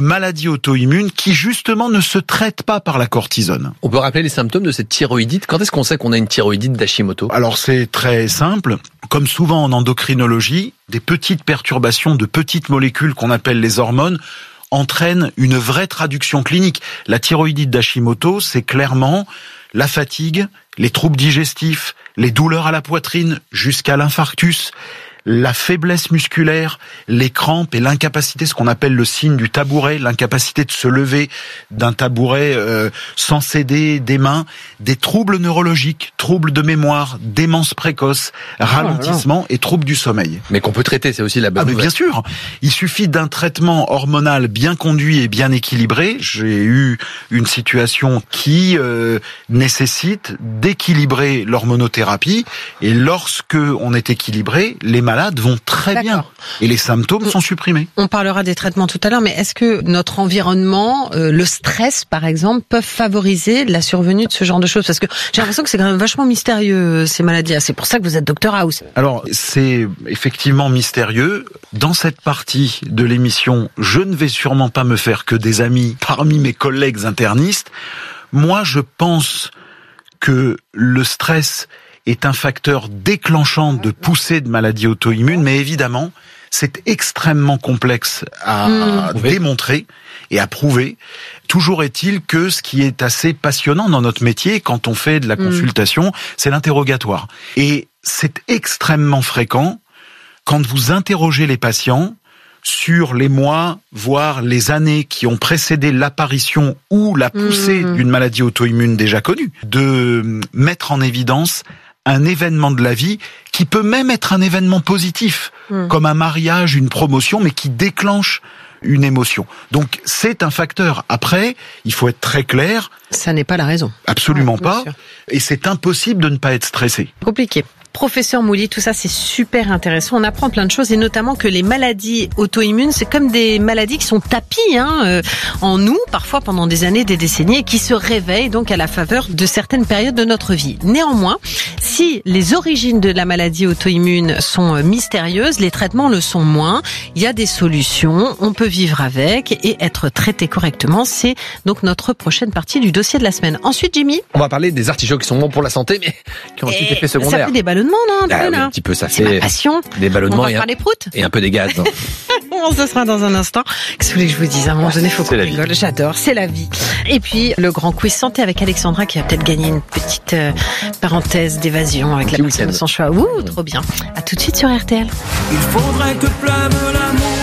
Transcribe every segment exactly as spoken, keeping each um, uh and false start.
maladie auto-immune qui justement ne se traite pas par la cortisone. On peut rappeler les symptômes de cette thyroïdite. Quand est-ce qu'on sait qu'on a une thyroïdite d'Hashimoto ? Alors c'est très simple. Comme souvent en endocrinologie, des petites perturbations de petites molécules qu'on appelle les hormones entraînent une vraie traduction clinique. La thyroïdite d'Hashimoto, c'est clairement la fatigue, les troubles digestifs, les douleurs à la poitrine jusqu'à l'infarctus, la faiblesse musculaire, les crampes et l'incapacité, ce qu'on appelle le signe du tabouret, l'incapacité de se lever d'un tabouret euh, sans céder des mains, des troubles neurologiques, troubles de mémoire, démence précoce, ralentissement et troubles du sommeil. Mais qu'on peut traiter, c'est aussi la bonne ah, mais nouvelle. Bien sûr, il suffit d'un traitement hormonal bien conduit et bien équilibré. J'ai eu une situation qui euh, nécessite d'équilibrer l'hormonothérapie et lorsque on est équilibré, les malades vont très D'accord. bien et les symptômes sont supprimés. On parlera des traitements tout à l'heure, mais est-ce que notre environnement, euh, le stress par exemple, peuvent favoriser la survenue de ce genre de choses ? Parce que j'ai l'impression que c'est quand même vachement mystérieux ces maladies. C'est pour ça que vous êtes docteur House. Alors c'est effectivement mystérieux. Dans cette partie de l'émission, je ne vais sûrement pas me faire que des amis parmi mes collègues internistes. Moi, je pense que le stress est un facteur déclenchant de poussée de maladies auto-immunes, mais évidemment, c'est extrêmement complexe à mmh. démontrer et à prouver. Toujours est-il que ce qui est assez passionnant dans notre métier, quand on fait de la consultation, mmh. c'est l'interrogatoire. Et c'est extrêmement fréquent, quand vous interrogez les patients sur les mois, voire les années qui ont précédé l'apparition ou la poussée mmh. d'une maladie auto-immune déjà connue, de mettre en évidence un événement de la vie qui peut même être un événement positif, mmh. comme un mariage, une promotion, mais qui déclenche une émotion. Donc c'est un facteur. Après, il faut être très clair. Ça n'est pas la raison. Absolument ouais, pas. Sûr. Et c'est impossible de ne pas être stressé. Compliqué. Professeur Mouly, tout ça c'est super intéressant. On apprend plein de choses et notamment que les maladies auto-immunes, c'est comme des maladies qui sont tapies hein, euh, en nous, parfois pendant des années, des décennies, et qui se réveillent donc à la faveur de certaines périodes de notre vie. Néanmoins, si les origines de la maladie auto-immune sont mystérieuses, les traitements le sont moins. Il y a des solutions, on peut vivre avec et être traité correctement. C'est donc notre prochaine partie du dossier de la semaine. Ensuite, Jimmy, on va parler des artichauts qui sont bons pour la santé, mais qui ont un petit effet secondaire. Ça fait des ballonnements, non, un peu, ah, oui, là. un petit peu, ça c'est fait ma passion. Des ballonnements on va et, faire un... les proutes. et un peu des gaz. Bon, ce sera dans un instant. Qu'est-ce que vous voulez que je vous dise ? À un moment donné, il faut qu'on rigole. J'adore, c'est la vie. Et puis, le grand quiz santé avec Alexandra qui va peut-être gagner une petite euh, parenthèse d'évasion avec la personne de son choix. Ouh, trop bien. À tout de suite sur R T L. Il faudrait que pleuve l'amour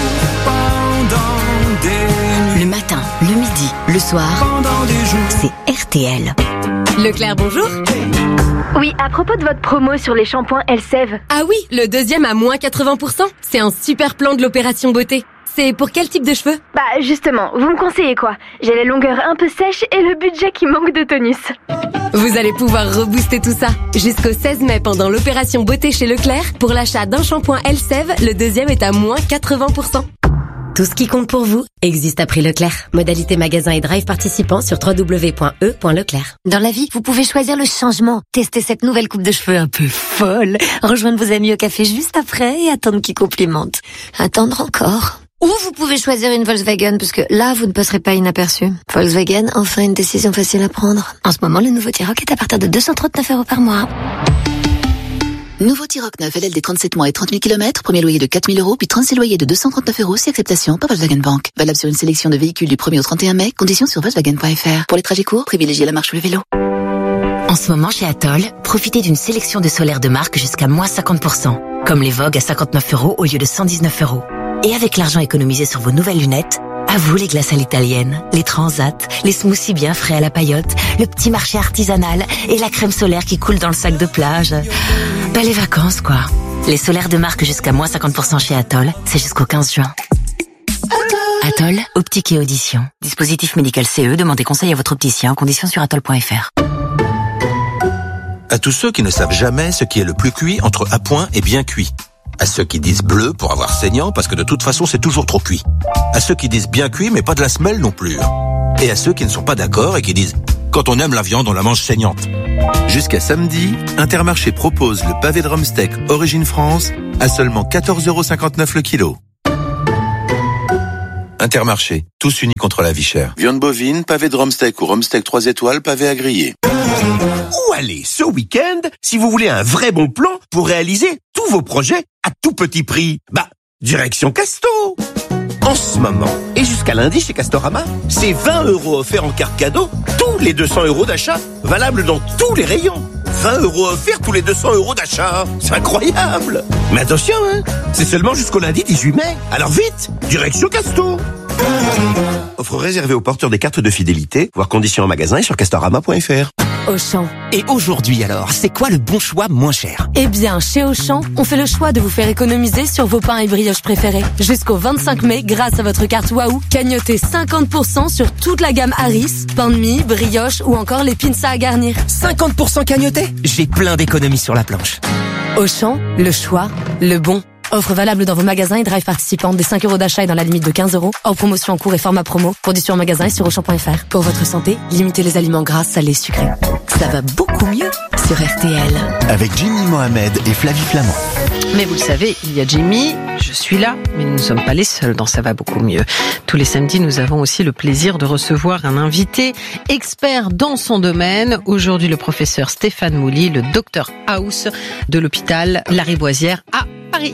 pendant des nuits. Le matin, le midi, le soir, pendant des jours. C'est R T L. Leclerc, bonjour. Oui, à propos de votre promo sur les shampoings Elseve. Ah oui, le deuxième à moins quatre-vingts pour cent. C'est un super plan de l'opération beauté. C'est pour quel type de cheveux ? Bah justement, vous me conseillez quoi ? J'ai la longueur un peu sèche et le budget qui manque de tonus. Vous allez pouvoir rebooster tout ça. Jusqu'au seize mai pendant l'opération beauté chez Leclerc, pour l'achat d'un shampoing Elseve, le deuxième est à moins quatre-vingts pour cent. Tout ce qui compte pour vous existe à prix Leclerc. Modalité magasin et drive participant sur w w w point e point leclerc. Dans la vie, vous pouvez choisir le changement. Tester cette nouvelle coupe de cheveux un peu folle. Rejoindre vos amis au café juste après et attendre qu'ils complimentent. Attendre encore. Ou vous pouvez choisir une Volkswagen, parce que là, vous ne passerez pas inaperçu. Volkswagen, enfin une décision facile à prendre. En ce moment, le nouveau T-Roc est à partir de deux cent trente-neuf euros par mois. Nouveau T-Roc neuf, L L D trente-sept mois et trente mille kilomètres, premier loyer de quatre mille euros, puis trente-six loyers de deux cent trente-neuf euros, si acceptation par Volkswagen Bank. Valable sur une sélection de véhicules du premier au trente et un mai, conditions sur Volkswagen point F R. Pour les trajets courts, privilégiez la marche ou le vélo. En ce moment, chez Atoll, profitez d'une sélection de solaires de marque jusqu'à moins cinquante pour cent. Comme les Vogue à cinquante-neuf euros au lieu de cent dix-neuf euros. Et avec l'argent économisé sur vos nouvelles lunettes, à vous les glaces à l'italienne, les transats, les smoothies bien frais à la paillote, le petit marché artisanal et la crème solaire qui coule dans le sac de plage. Bah les vacances quoi. Les solaires de marque jusqu'à moins cinquante pour cent chez Atoll, c'est jusqu'au quinze juin. Atoll, optique et audition. Dispositif médical C E, demandez conseil à votre opticien, conditions sur atoll point F R. À tous ceux qui ne savent jamais ce qui est le plus cuit entre à point et bien cuit. À ceux qui disent bleu pour avoir saignant parce que de toute façon c'est toujours trop cuit. À ceux qui disent bien cuit mais pas de la semelle non plus. Et à ceux qui ne sont pas d'accord et qui disent quand on aime la viande on la mange saignante. Jusqu'à samedi, Intermarché propose le pavé de Rumsteak Origine France à seulement quatorze euros cinquante-neuf le kilo. Intermarché, tous unis contre la vie chère. Viande bovine, pavé de Romsteak ou Romsteak trois étoiles, pavé à griller. Où aller ce week-end si vous voulez un vrai bon plan pour réaliser tous vos projets à tout petit prix? Bah, direction Casto. En ce moment, et jusqu'à lundi chez Castorama, c'est vingt euros offerts en carte cadeau tous les deux cents euros d'achat, valable dans tous les rayons. vingt euros offerts tous les deux cents euros d'achat. C'est incroyable. Mais attention, hein, c'est seulement jusqu'au lundi dix-huit mai. Alors vite, direction Casto. Offre réservée aux porteurs des cartes de fidélité, voir conditions en magasin et sur castorama point f r. Auchan. Et aujourd'hui alors, c'est quoi le bon choix moins cher? Eh bien, chez Auchan, on fait le choix de vous faire économiser sur vos pains et brioches préférés. Jusqu'au vingt-cinq mai, grâce à votre carte Waouh, cagnotez cinquante pour cent sur toute la gamme Harris, pain de mie, brioche ou encore les pinces à garnir. cinquante pour cent cagnoté? J'ai plein d'économies sur la planche. Auchan, le choix, le bon. Offre valable dans vos magasins et drive participants des cinq euros d'achat et dans la limite de quinze euros. Hors promotion en cours et format promo. Conditions en magasin et sur auchan point f r. Pour votre santé, limitez les aliments gras, salés, sucrés. Ça va beaucoup mieux sur R T L. Avec Jimmy Mohamed et Flavie Flamand. Mais vous le savez, il y a Jimmy, je suis là, mais nous ne sommes pas les seuls dans Ça va beaucoup mieux. Tous les samedis, nous avons aussi le plaisir de recevoir un invité expert dans son domaine. Aujourd'hui, le professeur Stéphane Mouly, le docteur House de l'hôpital Lariboisière à Paris.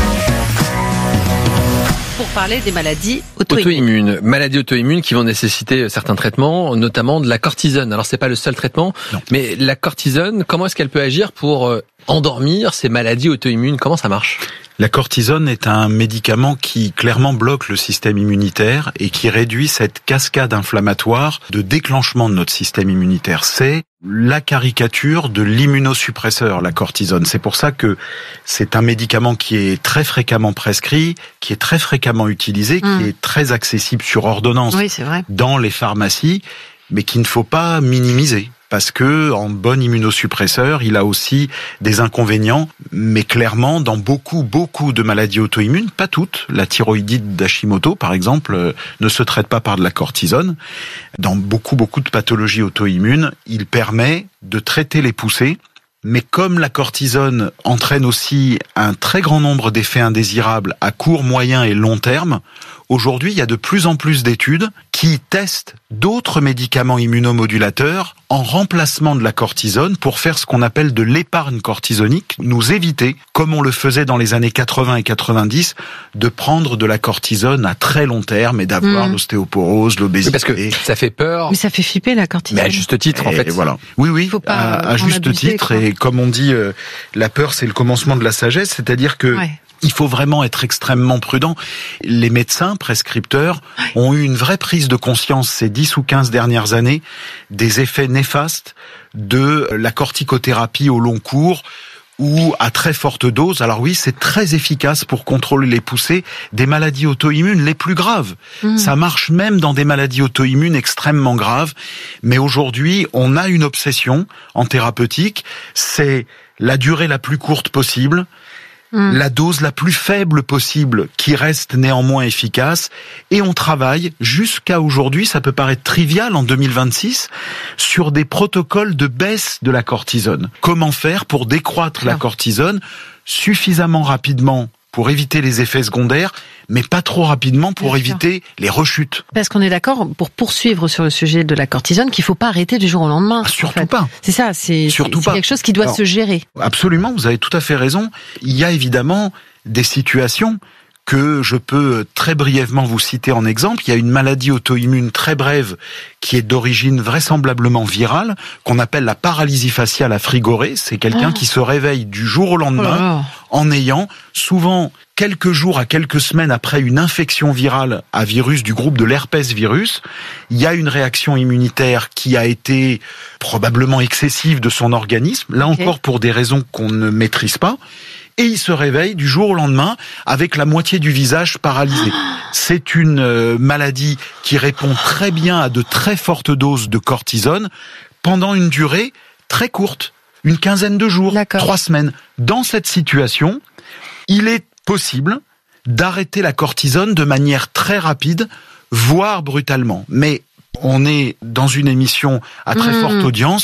Pour parler des maladies auto-immunes. Auto-immunes. Maladies auto-immunes qui vont nécessiter certains traitements, notamment de la cortisone. Alors c'est pas le seul traitement, non. Mais la cortisone, comment est-ce qu'elle peut agir pour endormir ces maladies auto-immunes? Comment ça marche? La cortisone est un médicament qui clairement bloque le système immunitaire et qui réduit cette cascade inflammatoire de déclenchement de notre système immunitaire. C'est la caricature de l'immunosuppresseur, la cortisone. C'est pour ça que c'est un médicament qui est très fréquemment prescrit, qui est très fréquemment utilisé, mmh. qui est très accessible sur ordonnance oui, c'est vrai. dans les pharmacies, mais qu'il ne faut pas minimiser. Parce que, en bon immunosuppresseur, il a aussi des inconvénients, mais clairement, dans beaucoup, beaucoup de maladies auto-immunes, pas toutes, la thyroïdite d'Hashimoto, par exemple, ne se traite pas par de la cortisone. Dans beaucoup, beaucoup de pathologies auto-immunes, il permet de traiter les poussées, mais comme la cortisone entraîne aussi un très grand nombre d'effets indésirables à court, moyen et long terme, aujourd'hui, il y a de plus en plus d'études qui testent d'autres médicaments immunomodulateurs en remplacement de la cortisone pour faire ce qu'on appelle de l'épargne cortisonique, nous éviter, comme on le faisait dans les années quatre-vingts et quatre-vingt-dix, de prendre de la cortisone à très long terme et d'avoir mmh. l'ostéoporose, l'obésité. Oui, parce que ça fait peur. Mais ça fait flipper la cortisone. Mais à juste titre, en et fait. Voilà. Oui, oui, Faut pas à, à juste abuser, titre. quoi. Et comme on dit, euh, la peur, c'est le commencement de la sagesse, c'est-à-dire que ouais. il faut vraiment être extrêmement prudent. Les médecins prescripteurs ont eu une vraie prise de conscience ces dix ou quinze dernières années des effets néfastes de la corticothérapie au long cours ou à très forte dose. Alors oui, c'est très efficace pour contrôler les poussées des maladies auto-immunes les plus graves. Mmh. Ça marche même dans des maladies auto-immunes extrêmement graves. Mais aujourd'hui, on a une obsession en thérapeutique, c'est la durée la plus courte possible, Mmh. la dose la plus faible possible qui reste néanmoins efficace, et on travaille jusqu'à aujourd'hui, ça peut paraître trivial en deux mille vingt-six, sur des protocoles de baisse de la cortisone. Comment faire pour décroître Alors. la cortisone suffisamment rapidement pour éviter les effets secondaires, mais pas trop rapidement pour Bien éviter sûr. les rechutes. Parce qu'on est d'accord, pour poursuivre sur le sujet de la cortisone, qu'il faut pas arrêter du jour au lendemain. Ah, surtout en fait. pas. C'est ça, c'est, surtout c'est, pas. c'est quelque chose qui doit Alors, se gérer. Absolument, vous avez tout à fait raison. Il y a évidemment des situations que je peux très brièvement vous citer en exemple. Il y a une maladie auto-immune très brève qui est d'origine vraisemblablement virale, qu'on appelle la paralysie faciale à frigorée. C'est quelqu'un oh. qui se réveille du jour au lendemain oh. en ayant souvent quelques jours à quelques semaines après une infection virale à virus du groupe de l'herpès virus. Il y a une réaction immunitaire qui a été probablement excessive de son organisme, là okay. encore pour des raisons qu'on ne maîtrise pas. Et il se réveille du jour au lendemain avec la moitié du visage paralysé. C'est une euh, maladie qui répond très bien à de très fortes doses de cortisone pendant une durée très courte, une quinzaine de jours, D'accord. trois semaines. Dans cette situation, il est possible d'arrêter la cortisone de manière très rapide, voire brutalement. Mais on est dans une émission à très mmh. forte audience.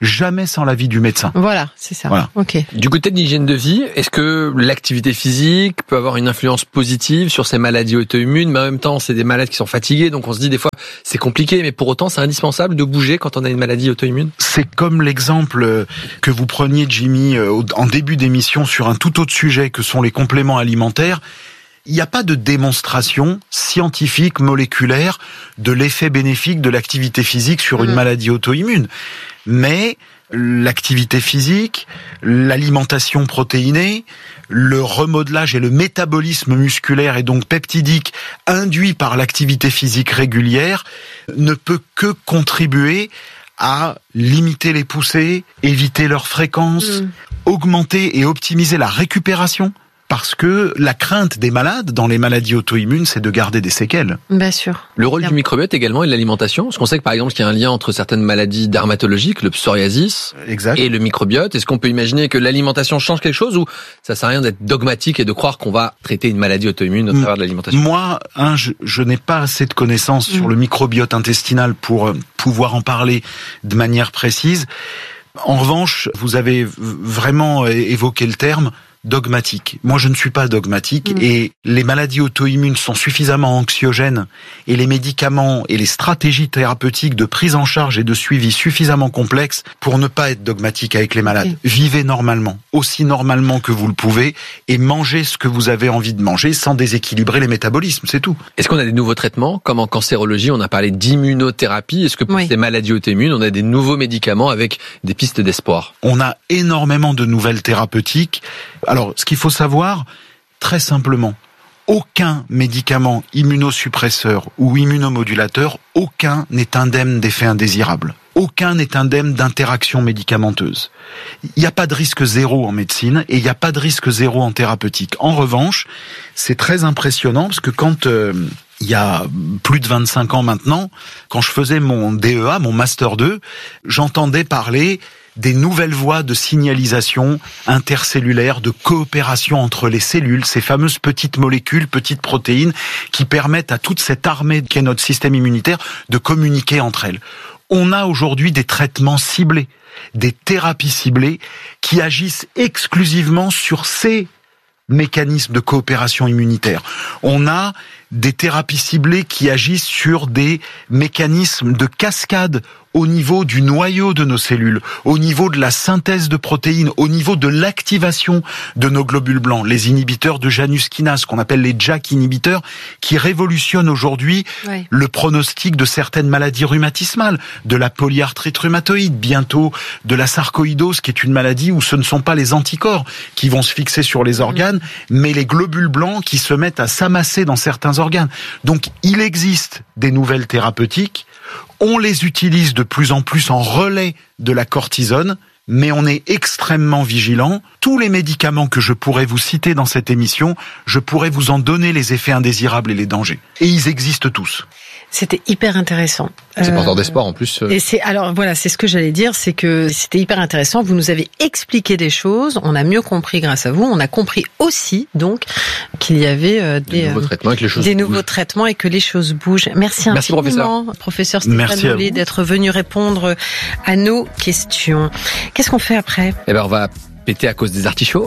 jamais sans l'avis du médecin. Voilà, c'est ça. Voilà. Ok. Du côté de l'hygiène de vie, est-ce que l'activité physique peut avoir une influence positive sur ces maladies auto-immunes? Mais en même temps, c'est des malades qui sont fatigués, donc on se dit des fois c'est compliqué, mais pour autant c'est indispensable de bouger quand on a une maladie auto-immune? C'est comme l'exemple que vous preniez, Jimmy, en début d'émission sur un tout autre sujet que sont les compléments alimentaires. Il n'y a pas de démonstration scientifique, moléculaire, de l'effet bénéfique de l'activité physique sur une mmh. maladie auto-immune. Mais l'activité physique, l'alimentation protéinée, le remodelage et le métabolisme musculaire et donc peptidique induit par l'activité physique régulière ne peut que contribuer à limiter les poussées, éviter leur fréquence, mmh. augmenter et optimiser la récupération. Parce que la crainte des malades dans les maladies auto-immunes, c'est de garder des séquelles. Bien sûr. Le rôle Bien. du microbiote également et de l'alimentation. Parce qu'on sait que par exemple qu'il y a un lien entre certaines maladies dermatologiques, le psoriasis exact. et le microbiote. Est-ce qu'on peut imaginer que l'alimentation change quelque chose ou ça sert à rien d'être dogmatique et de croire qu'on va traiter une maladie auto-immune au travers de l'alimentation? Moi, hein, je, je n'ai pas assez de connaissances mmh. sur le microbiote intestinal pour euh, pouvoir en parler de manière précise. En revanche, vous avez vraiment évoqué le terme dogmatique. Moi, je ne suis pas dogmatique mmh. et les maladies auto-immunes sont suffisamment anxiogènes et les médicaments et les stratégies thérapeutiques de prise en charge et de suivi suffisamment complexes pour ne pas être dogmatique avec les malades. Mmh. Vivez normalement, aussi normalement que vous le pouvez et mangez ce que vous avez envie de manger sans déséquilibrer les métabolismes, c'est tout. Est-ce qu'on a des nouveaux traitements? Comme en cancérologie, on a parlé d'immunothérapie. Est-ce que pour oui. ces maladies auto-immunes, on a des nouveaux médicaments avec des pistes d'espoir? On a énormément de nouvelles thérapeutiques. Alors, ce qu'il faut savoir, très simplement, aucun médicament immunosuppresseur ou immunomodulateur, aucun n'est indemne d'effets indésirables. Aucun n'est indemne d'interaction médicamenteuse. Il n'y a pas de risque zéro en médecine et il n'y a pas de risque zéro en thérapeutique. En revanche, c'est très impressionnant parce que quand... Euh, il y a plus de vingt-cinq ans maintenant, quand je faisais mon D E A, mon Master deux, j'entendais parler des nouvelles voies de signalisation intercellulaire, de coopération entre les cellules, ces fameuses petites molécules, petites protéines, qui permettent à toute cette armée qu'est notre système immunitaire de communiquer entre elles. On a aujourd'hui des traitements ciblés, des thérapies ciblées qui agissent exclusivement sur ces mécanismes de coopération immunitaire. On a des thérapies ciblées qui agissent sur des mécanismes de cascade au niveau du noyau de nos cellules, au niveau de la synthèse de protéines, au niveau de l'activation de nos globules blancs, les inhibiteurs de Janus kinase, qu'on appelle les J A K inhibiteurs, qui révolutionnent aujourd'hui ouais. le pronostic de certaines maladies rhumatismales, de la polyarthrite rhumatoïde, bientôt de la sarcoïdose, qui est une maladie où ce ne sont pas les anticorps qui vont se fixer sur les organes, mmh. mais les globules blancs qui se mettent à s'amasser dans certains organes. Donc, il existe des nouvelles thérapeutiques. On les utilise de plus en plus en relais de la cortisone, mais on est extrêmement vigilant. Tous les médicaments que je pourrais vous citer dans cette émission, je pourrais vous en donner les effets indésirables et les dangers. Et ils existent tous. C'était hyper intéressant. C'est euh, porteur d'espoir en plus. Et c'est alors voilà, c'est ce que j'allais dire, c'est que c'était hyper intéressant. Vous nous avez expliqué des choses, on a mieux compris grâce à vous. On a compris aussi donc qu'il y avait euh, des, des nouveaux traitements et que les choses des bougent. nouveaux traitements et que les choses bougent. Merci, Merci infiniment, professeur, professeur Stéphane Mollet, d'être venu répondre à nos questions. Qu'est-ce qu'on fait après? Eh ben on va péter à cause des artichauts.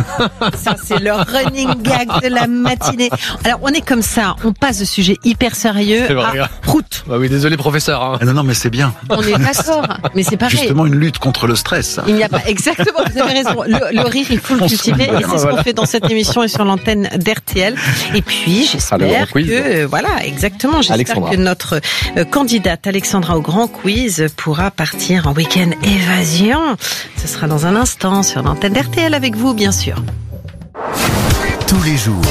Ça, c'est le running gag de la matinée. Alors, on est comme ça, on passe de sujet hyper sérieux à prout. Bah oui, désolé, professeur. Hein. Ah non, non, mais c'est bien. On est d'accord, mais c'est pareil. Justement, une lutte contre le stress. Il n'y a pas, exactement, vous avez raison. Le, le rire, il faut le cultiver, et c'est ce qu'on fait dans cette émission et sur l'antenne d'R T L. Et puis, j'espère que, euh, voilà, exactement, j'espère Alexandra. que notre euh, candidate Alexandra au grand quiz pourra partir en week-end évasion. Ce sera dans un instant sur l'antenne d'R T L avec vous, bien sûr. Tous les jours,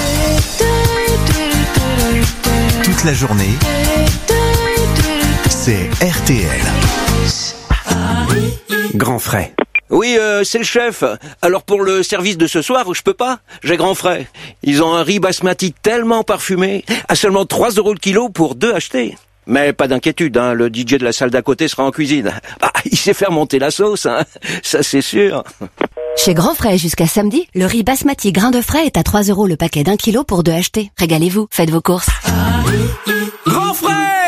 toute la journée, c'est R T L. Grand frais. Oui, euh, c'est le chef. Alors pour le service de ce soir, je peux pas. J'ai grand frais. Ils ont un riz basmati tellement parfumé, à seulement trois euros le kilo pour deux achetés. Mais pas d'inquiétude, hein, le D J de la salle d'à côté sera en cuisine. Bah, il sait faire monter la sauce, hein, ça c'est sûr. Chez Grand Frais, jusqu'à samedi, le riz basmati grain de frais est à trois euros le paquet d'un kilo pour deux achetés. Régalez-vous, faites vos courses. Grand Frais!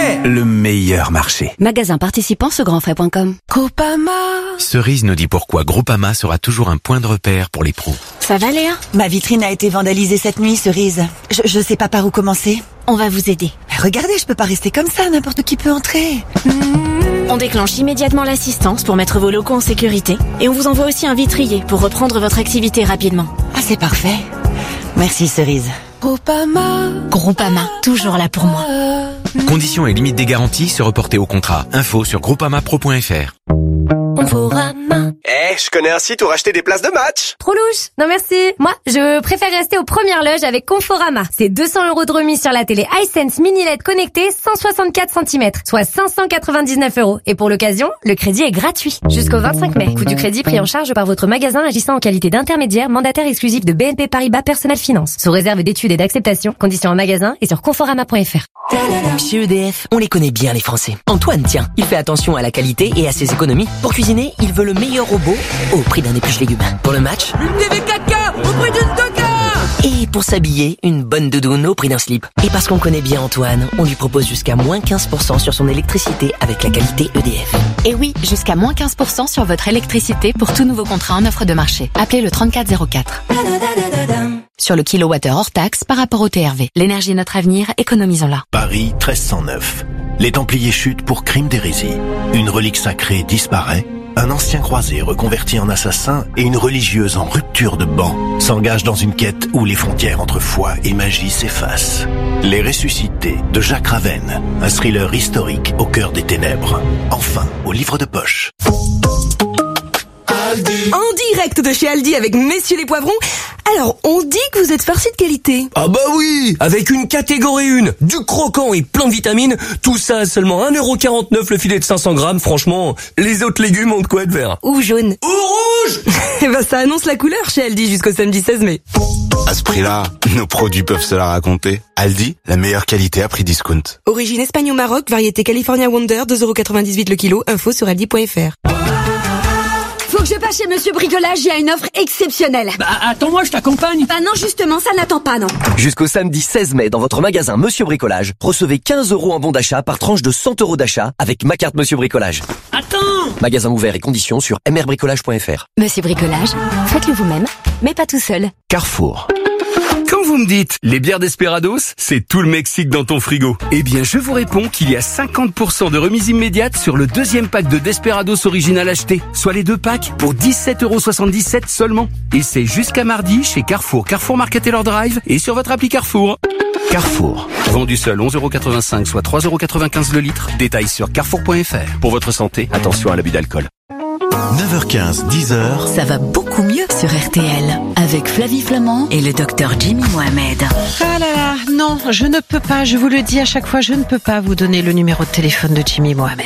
frais, le meilleur marché. Magasin participant sur grand frais point com. Groupama. Cerise nous dit pourquoi Groupama sera toujours un point de repère pour les pros. Ça va, Léa? Ma vitrine a été vandalisée cette nuit, Cerise. Je, je sais pas par où commencer. On va vous aider. Mais regardez, je peux pas rester comme ça, n'importe qui peut entrer. On déclenche immédiatement l'assistance pour mettre vos locaux en sécurité. Et on vous envoie aussi un vitrier pour reprendre votre activité rapidement. Ah, c'est parfait. Merci, Cerise. Groupama. Groupama, toujours là pour moi. Conditions et limites des garanties se reporter au contrat. Info sur groupama pro point f r. Conforama. Eh, je connais un site où racheter des places de match. Trop louche. Non merci. Moi, je préfère rester aux premières loges avec Conforama. C'est deux cents euros de remise sur la télé iSense Mini L E D connectée cent soixante-quatre centimètres, soit cinq cent quatre-vingt-dix-neuf euros. Et pour l'occasion, le crédit est gratuit. Jusqu'au vingt-cinq mai. Coût du crédit pris en charge par votre magasin agissant en qualité d'intermédiaire mandataire exclusif de B N P Paribas Personnel Finance. Sous réserve d'études et d'acceptation. Conditions en magasin et sur conforama point f r. Chez E D F, on les connaît bien les Français. Antoine, tiens, il fait attention à la qualité et à ses économies. Pour cuisiner, il veut le meilleur robot au prix d'un épluche légumes. Pour le match, une T V quatre K au prix d'une deux K. Et pour s'habiller, une bonne doudoune au prix d'un slip. Et parce qu'on connaît bien Antoine, on lui propose jusqu'à moins quinze pour cent sur son électricité avec la qualité E D F. Et oui, jusqu'à moins quinze pour cent sur votre électricité pour tout nouveau contrat en offre de marché. Appelez le trente-quatre zéro quatre. Sur le kilowattheure hors taxe par rapport au T R V. L'énergie est notre avenir, économisons-la. Paris treize cent neuf. Les Templiers chutent pour crime d'hérésie. Une relique sacrée disparaît. Un ancien croisé reconverti en assassin et une religieuse en rupture de banc s'engagent dans une quête où les frontières entre foi et magie s'effacent. Les Ressuscités de Jacques Ravenne, un thriller historique au cœur des ténèbres. Enfin, au livre de poche. En direct de chez Aldi avec Messieurs les Poivrons. Alors, on dit que vous êtes farcis de qualité. Ah bah oui, avec une catégorie un, du croquant et plein de vitamines, tout ça à seulement un euro quarante-neuf le filet de cinq cents grammes, franchement, les autres légumes ont de quoi être verts. Ou jaune. Ou rouge. Eh ben ça annonce la couleur chez Aldi jusqu'au samedi seize mai. À ce prix-là, nos produits peuvent se la raconter. Aldi, la meilleure qualité à prix discount. Origine Espagne au Maroc, variété California Wonder, deux euros quatre-vingt-dix-huit le kilo, info sur aldi point f r. Faut que je passe chez Monsieur Bricolage, il y a une offre exceptionnelle. Bah attends-moi, je t'accompagne. Bah non, justement, ça n'attend pas, non. Jusqu'au samedi seize mai, dans votre magasin Monsieur Bricolage, recevez quinze euros en bon d'achat par tranche de cent euros d'achat avec ma carte Monsieur Bricolage. Attends. Magasin ouvert et conditions sur m r bricolage point f r. Monsieur Bricolage, faites-le vous-même, mais pas tout seul. Carrefour. Quand vous me dites, les bières Desperados, c'est tout le Mexique dans ton frigo. Eh bien, je vous réponds qu'il y a cinquante pour cent de remise immédiate sur le deuxième pack de Desperados original acheté, soit les deux packs pour dix-sept euros soixante-dix-sept seulement. Et c'est jusqu'à mardi chez Carrefour, Carrefour Market Taylor Drive et sur votre appli Carrefour. Carrefour. Vendu seul onze euros quatre-vingt-cinq, soit trois euros quatre-vingt-quinze le litre. Détails sur carrefour point f r. Pour votre santé, attention à l'abus d'alcool. neuf heures quinze, dix heures. Ça va beaucoup mieux sur R T L avec Flavie Flamand et le docteur Jimmy Mohamed. Ah là là, non, je ne peux pas, je vous le dis à chaque fois, je ne peux pas vous donner le numéro de téléphone de Jimmy Mohamed.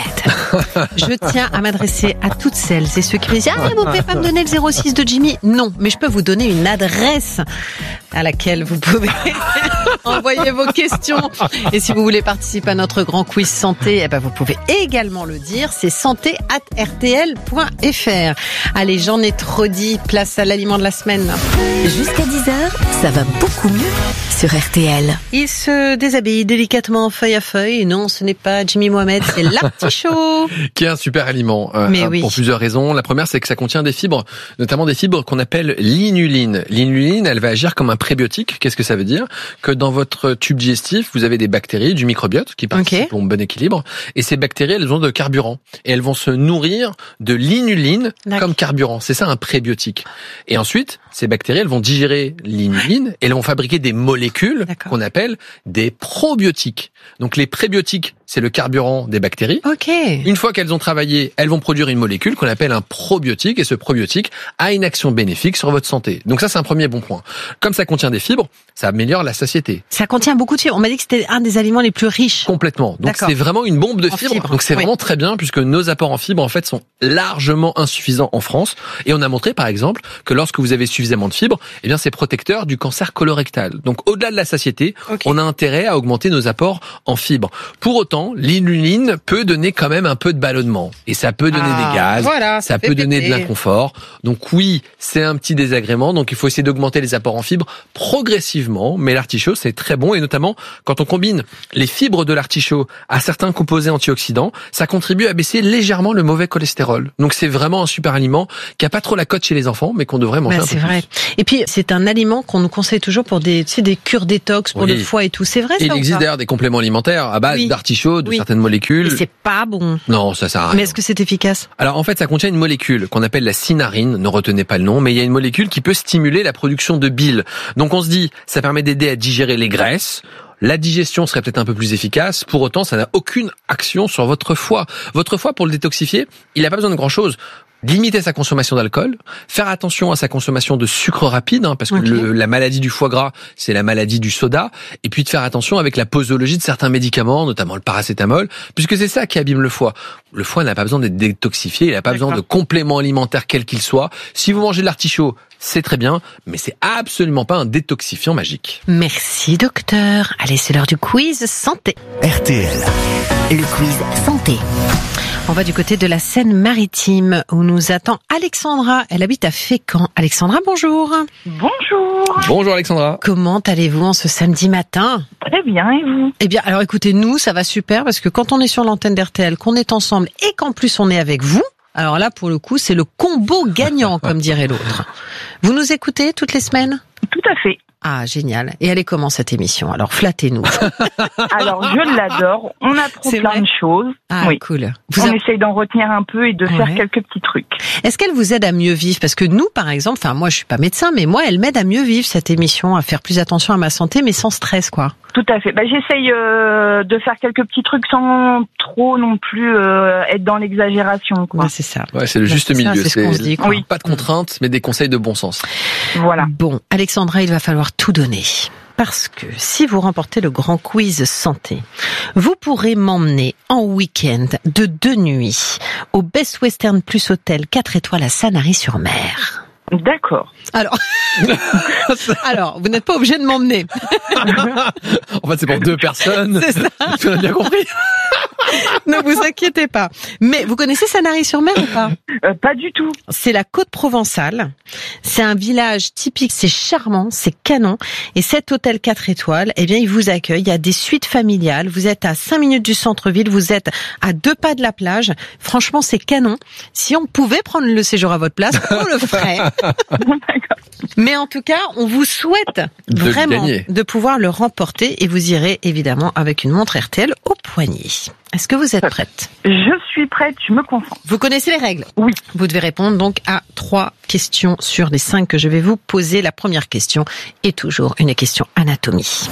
Je tiens à m'adresser à toutes celles et ceux qui me disent « Ah, vous pouvez pas me donner le zéro six de Jimmy ?» Non, mais je peux vous donner une adresse à laquelle vous pouvez envoyer vos questions. Et si vous voulez participer à notre grand quiz santé, eh ben vous pouvez également le dire, c'est santé arobase r t l point f r. Allez, j'en ai trop dit, place à l'aliment de la semaine. Jusqu'à dix heures, ça va beaucoup mieux sur R T L. Il se déshabille délicatement feuille à feuille. Non, ce n'est pas Jimmy Mohamed, c'est l'artichaut. Qui est un super aliment. Euh, Mais oui. Pour plusieurs raisons. La première, c'est que ça contient des fibres, notamment des fibres qu'on appelle l'inuline. L'inuline, elle va agir comme un prébiotique. Qu'est-ce que ça veut dire? Que dans votre tube digestif, vous avez des bactéries, du microbiote, qui participent okay. au bon équilibre. Et ces bactéries, elles ont de carburant. Et elles vont se nourrir de l'inuline comme carburant. C'est ça un prébiotique. Et ensuite, ces bactéries, elles vont digérer l'inuline et elles vont fabriquer des molécules qu'on appelle des probiotiques. Donc les prébiotiques, c'est le carburant des bactéries. Okay. Une fois qu'elles ont travaillé, elles vont produire une molécule qu'on appelle un probiotique et ce probiotique a une action bénéfique sur votre santé. Donc ça, c'est un premier bon point. Comme ça contient des fibres, ça améliore la satiété. Ça contient beaucoup de fibres. On m'a dit que c'était un des aliments les plus riches. Complètement. Donc c'est vraiment une bombe de fibres. Fibre. Donc c'est oui. vraiment très bien puisque nos apports en fibres en fait sont largement insuffisants en France et on a montré par exemple que lorsque vous avez suffisamment de fibres, eh bien c'est protecteur du cancer colorectal. Donc au-delà de la satiété, okay. on a intérêt à augmenter nos apports en fibres. Pour autant, l'inuline peut donner quand même un peu de ballonnement et ça peut donner ah, des gaz, voilà, ça, ça peut donner péter. de l'inconfort. Donc oui, c'est un petit désagrément. Donc il faut essayer d'augmenter les apports en fibres progressivement tardivement, mais l'artichaut c'est très bon et notamment quand on combine les fibres de l'artichaut à certains composés antioxydants, ça contribue à baisser légèrement le mauvais cholestérol. Donc c'est vraiment un super aliment qui a pas trop la cote chez les enfants, mais qu'on devrait manger bah, un peu c'est plus. vrai. Et puis c'est un aliment qu'on nous conseille toujours pour des, tu sais, des cures détox pour oui. le foie et tout. C'est vrai ça? Il ou existe pas d'ailleurs des compléments alimentaires à base oui. d'artichaut, de oui. certaines molécules. Et c'est pas bon. Non, ça sert à rien. Mais est-ce que c'est efficace? Alors en fait, ça contient une molécule qu'on appelle la cinarine, ne retenez pas le nom, mais il y a une molécule qui peut stimuler la production de bile. Donc on se dit, ça permet d'aider à digérer les graisses. La digestion serait peut-être un peu plus efficace, pour autant ça n'a aucune action sur votre foie. Votre foie, pour le détoxifier, il n'a pas besoin de grand-chose. Limiter sa consommation d'alcool, faire attention à sa consommation de sucre rapide, hein, parce que okay. le, la maladie du foie gras, c'est la maladie du soda, et puis de faire attention avec la posologie de certains médicaments, notamment le paracétamol, puisque c'est ça qui abîme le foie. Le foie n'a pas besoin d'être détoxifié, il n'a pas D'accord. besoin de compléments alimentaires quels qu'ils soient. Si vous mangez de l'artichaut, c'est très bien, mais c'est absolument pas un détoxifiant magique. Merci docteur. Allez, c'est l'heure du quiz santé. R T L. Le quiz santé. On va du côté de la Seine-Maritime où nous attend Alexandra. Elle habite à Fécamp. Alexandra, bonjour. Bonjour. Bonjour Alexandra. Comment allez-vous en ce samedi matin? Très bien, et vous? Eh bien, alors écoutez, nous, ça va super parce que quand on est sur l'antenne d'R T L, qu'on est ensemble et qu'en plus on est avec vous, alors là, pour le coup, c'est le combo gagnant, comme dirait l'autre. Vous nous écoutez toutes les semaines? Tout à fait. Ah, génial. Et elle est comment cette émission? Alors, flattez-nous. Alors, je l'adore. On apprend C'est plein vrai de choses. Ah, oui. cool. Vous on a... essaye d'en retenir un peu et de ouais. faire quelques petits trucs. Est-ce qu'elle vous aide à mieux vivre? Parce que nous, par exemple, enfin, moi, je suis pas médecin, mais moi, elle m'aide à mieux vivre cette émission, à faire plus attention à ma santé, mais sans stress, quoi. Tout à fait. Bah, j'essaye euh, de faire quelques petits trucs sans trop non plus euh, être dans l'exagération, quoi. Ouais, c'est ça. Ouais, c'est le juste c'est milieu. Ça, c'est ce qu'on se dit, quoi. Oui. Pas de contraintes, mais des conseils de bon sens. Voilà. Bon, Alexandra, il va falloir tout donner. Parce que si vous remportez le grand quiz santé, vous pourrez m'emmener en week-end de deux nuits au Best Western Plus Hôtel quatre étoiles à Sanary-sur-Mer. D'accord. Alors, alors, vous n'êtes pas obligé de m'emmener. En fait, c'est pour deux personnes. C'est ça. Tu as bien compris. Ne vous inquiétez pas. Mais vous connaissez Sanary-sur-Mer ou pas? euh, Pas du tout. C'est la côte provençale. C'est un village typique. C'est charmant, c'est canon. Et cet hôtel quatre étoiles, eh bien, il vous accueille. Il y a des suites familiales. Vous êtes à cinq minutes du centre-ville. Vous êtes à deux pas de la plage. Franchement, c'est canon. Si on pouvait prendre le séjour à votre place, on le ferait. Mais en tout cas, on vous souhaite de vraiment de pouvoir le remporter et vous irez évidemment avec une montre R T L au poignet. Est-ce que vous êtes prête? Je suis prête, je me concentre. Vous connaissez les règles? Oui. Vous devez répondre donc à trois questions sur les cinq que je vais vous poser. La première question est toujours une question anatomie.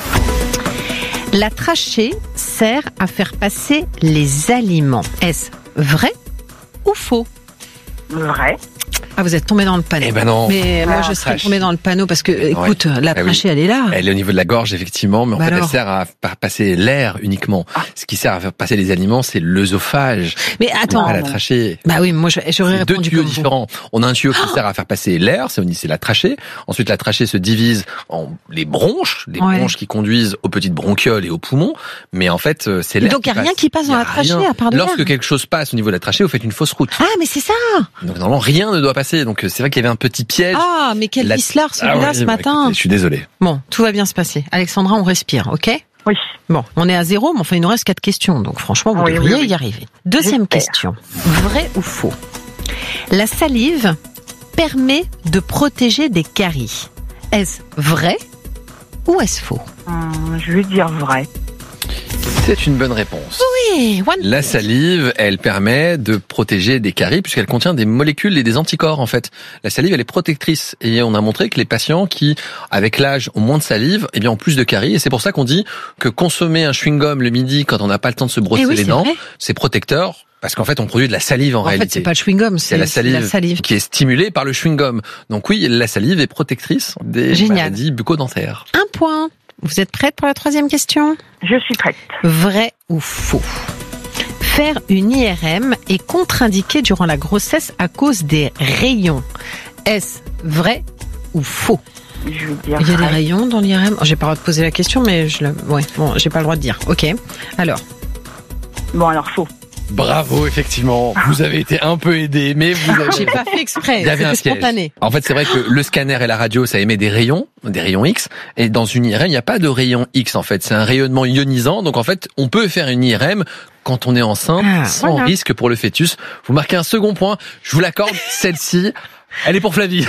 La trachée sert à faire passer les aliments. Est-ce vrai ou faux? Vrai. Ah, vous êtes tombé dans le panneau. Eh ben non. Mais ah, moi, je serais tombé dans le panneau parce que, écoute, ouais. la trachée, ah oui. elle est là. Elle est au niveau de la gorge, effectivement, mais en bah fait, alors. elle sert à faire passer l'air uniquement. Ah. Ce qui sert à faire passer les aliments, c'est l'œsophage. Mais attends. Pas la trachée. Bah oui, moi, j'aurais répondu deux tuyaux comme différents. vous. On a un tuyau qui sert à faire passer l'air, c'est, c'est la trachée. Ensuite, la trachée se divise en les bronches, les ouais. bronches qui conduisent aux petites bronchioles et aux poumons. Mais en fait, c'est l'air. Et donc, il n'y a rien qui passe dans la trachée, rien. à part de l'air. Lorsque quelque chose passe au niveau de la trachée, vous faites une fausse route. Ah, mais c'est ça! Donc, normalement, rien ne doit passer. Donc, c'est vrai qu'il y avait un petit piège. Ah, mais quel la... vicelard celui-là ah ouais, ce bah, matin. Écoutez, je suis désolé. Bon, tout va bien se passer. Alexandra, on respire, ok? Oui. Bon, on est à zéro, mais enfin, il nous reste quatre questions. Donc, franchement, vous oui, devriez oui, oui. y arriver. Deuxième J'espère. question. Vrai ou faux? La salive permet de protéger des caries. Est-ce vrai ou est-ce faux? hum, Je vais dire vrai. C'est une bonne réponse. Oui, one La salive, elle permet de protéger des caries puisqu'elle contient des molécules et des anticorps en fait. La salive, elle est protectrice et on a montré que les patients qui, avec l'âge, ont moins de salive, eh bien ont plus de caries et c'est pour ça qu'on dit que consommer un chewing-gum le midi quand on n'a pas le temps de se brosser Eh oui, les c'est dents, vrai. c'est protecteur. Parce qu'en fait, on produit de la salive en, En réalité. fait, c'est pas le chewing-gum, c'est, c'est la salive, c'est la salive qui est stimulée par le chewing-gum. Donc oui, la salive est protectrice des Génial. maladies bucco-dentaires. Un point. Vous êtes prête pour la troisième question? Je suis prête. Vrai ou faux? Faire une I R M est contre-indiqué durant la grossesse à cause des rayons. Est-ce vrai ou faux? Je vais dire Il y a vrai. des rayons dans l'I R M? J'ai pas le droit de poser la question, mais je la... ouais, bon, j'ai pas le droit de dire. Ok. Alors. Bon, alors faux. Bravo, effectivement. Vous avez été un peu aidé, mais vous avez... J'ai pas fait exprès, Il y avait un c'était piège. spontané. En fait, c'est vrai que le scanner et la radio, ça émet des rayons, des rayons X, et dans une I R M, il n'y a pas de rayon X, en fait. C'est un rayonnement ionisant, donc en fait, on peut faire une I R M quand on est enceinte, Ah, sans voilà. risque pour le fœtus. Vous marquez un second point, je vous l'accorde, celle-ci, elle est pour Flavie.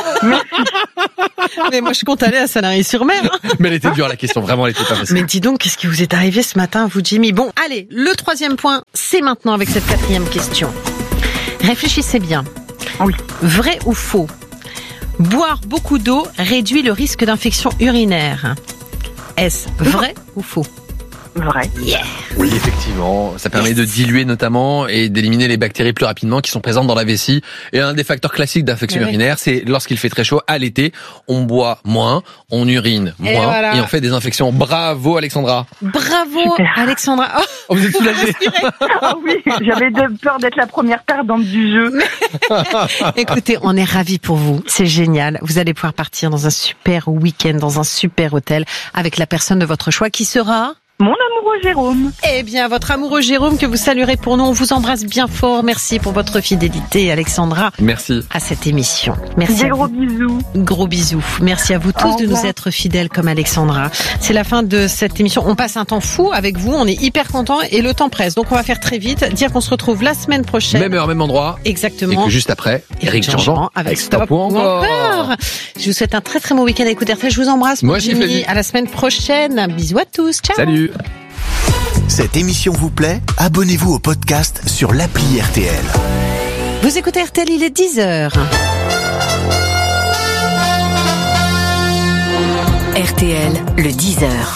Mais moi, je compte aller à Sanary-sur-Mer. hein. Mais elle était dure, la question, vraiment, elle était pas facile. Mais dis donc, qu'est-ce qui vous est arrivé ce matin, vous, Jimmy? Bon, allez, le troisième point, c'est maintenant avec cette quatrième question. Réfléchissez bien. Oui. Vrai ou faux? Boire beaucoup d'eau réduit le risque d'infection urinaire. Est-ce vrai ou faux? Vrai. Yeah. Oui, effectivement, ça permet de diluer notamment et d'éliminer les bactéries plus rapidement qui sont présentes dans la vessie. Et un des facteurs classiques d'infection Mais oui. urinaire, c'est lorsqu'il fait très chaud, à l'été, on boit moins, on urine Et moins voilà. et on fait des infections. Bravo Alexandra. Bravo, Super. Alexandra. Oh, Oh, vous êtes soulagée. Ah oui, j'avais de peur d'être la première perdante du jeu. écoutez, on est ravis pour vous. C'est génial. Vous allez pouvoir partir dans un super week-end, dans un super hôtel, avec la personne de votre choix qui sera... Mon amoureux Jérôme. Eh bien, votre amoureux Jérôme que vous saluerez pour nous. On vous embrasse bien fort. Merci pour votre fidélité, Alexandra, Merci. à cette émission. Merci. Des à gros vous. bisous. Gros bisous. Merci à vous tous Au de nous revoir. être fidèles comme Alexandra. C'est la fin de cette émission. On passe un temps fou avec vous. On est hyper contents et le temps presse. Donc, on va faire très vite. Dire qu'on se retrouve la semaine prochaine. Même heure, même endroit. Et Exactement. que juste après, Eric Jean-Jean avec Stop ou encore. encore. Je vous souhaite un très très bon week-end à écouter R T L. Je vous embrasse. Moi mon aussi, Jimmy. Flavie. À la semaine prochaine. Bisous à tous. Ciao. Salut. Cette émission vous plaît? Abonnez-vous au podcast sur l'appli R T L. Vous écoutez R T L, il est dix heures. R T L, le dix heures.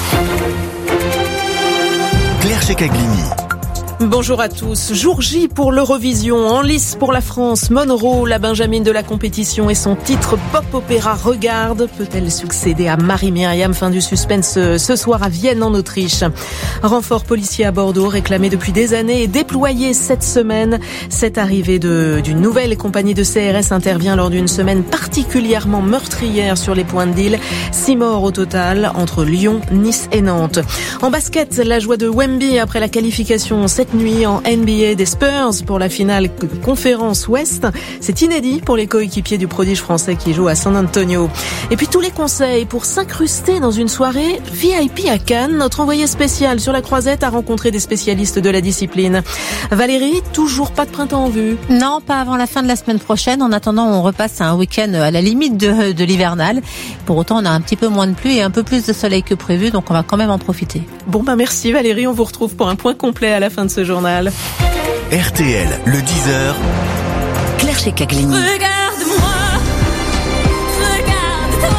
Claire Checaglini. Bonjour à tous. Jour J pour l'Eurovision, en lice pour la France. Monroe, la benjamine de la compétition et son titre pop-opéra Regarde. Peut-elle succéder à Marie-Myriam? Fin du suspense ce soir à Vienne en Autriche. Renfort policier à Bordeaux, réclamé depuis des années et déployé cette semaine. Cette arrivée de, d'une nouvelle compagnie de C R S intervient lors d'une semaine particulièrement meurtrière sur les points de deal. Six morts au total entre Lyon, Nice et Nantes. En basket, la joie de Wemby après la qualification cette nuit en N B A des Spurs pour la finale de conférence Ouest. C'est inédit pour les coéquipiers du prodige français qui joue à San Antonio. Et puis tous les conseils pour s'incruster dans une soirée V I P à Cannes. Notre envoyé spécial sur la Croisette a rencontré des spécialistes de la discipline. Valérie, toujours pas de printemps en vue? Non, pas avant la fin de la semaine prochaine. En attendant, on repasse à un week-end à la limite de, de l'hivernal. Pour autant, on a un petit peu moins de pluie et un peu plus de soleil que prévu, donc on va quand même en profiter. Bon bah merci Valérie, on vous retrouve pour un point complet à la fin de ce journal. R T L, le dix heures. Claire Checaglini. Regarde-moi, regarde-toi,